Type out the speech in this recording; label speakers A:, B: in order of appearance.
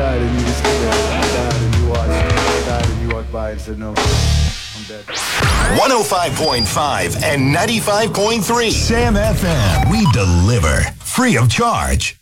A: died and you just stood there. I died and you watched. I died and you walked by and said, no, I'm dead.
B: 105.5 and 95.3.
C: Sam FM. We deliver free of charge.